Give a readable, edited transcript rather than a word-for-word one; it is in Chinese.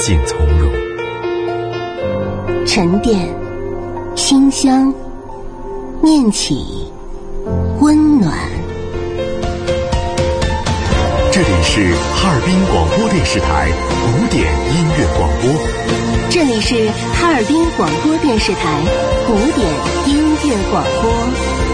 静从容。 沉淀，清香，念起，温暖。 这里是哈尔滨广播电视台古典音乐广播。 这里是哈尔滨广播电视台古典音乐广播。